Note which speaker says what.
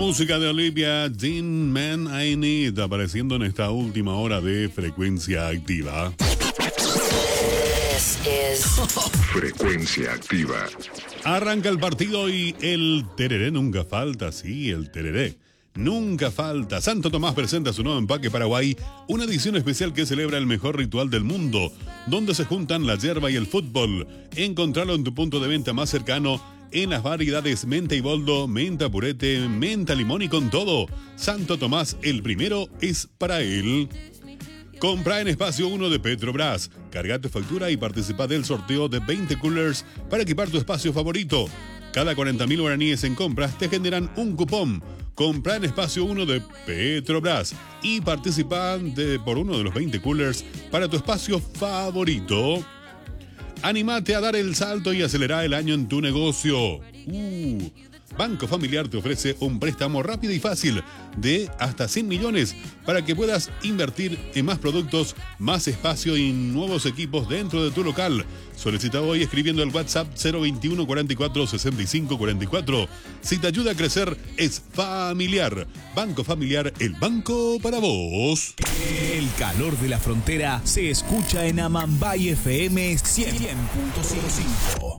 Speaker 1: música de Olivia Dean, Man I Need, apareciendo en esta última hora de Frecuencia Activa.
Speaker 2: Frecuencia Activa.
Speaker 1: Arranca el partido y el tereré nunca falta, sí, el tereré nunca falta. Santo Tomás presenta su nuevo empaque Paraguay, una edición especial que celebra el mejor ritual del mundo, donde se juntan la yerba y el fútbol. Encontralo en tu punto de venta más cercano, en las variedades menta y boldo, menta purete, menta limón y con todo. Santo Tomás, el primero es para él. Compra en Espacio 1 de Petrobras. Carga tu factura y participa del sorteo de 20 coolers para equipar tu espacio favorito. Cada 40.000 guaraníes en compras te generan un cupón. Compra en Espacio 1 de Petrobras y participa por uno de los 20 coolers para tu espacio favorito. Anímate a dar el salto y acelerar el año en tu negocio. Banco Familiar te ofrece un préstamo rápido y fácil de hasta 100 millones para que puedas invertir en más productos, más espacio y nuevos equipos dentro de tu local. Solicita hoy escribiendo al WhatsApp 021 44 65 44. Si te ayuda a crecer, es Familiar. Banco Familiar, el banco para vos.
Speaker 3: El calor de la frontera se escucha en Amambay FM 100.05.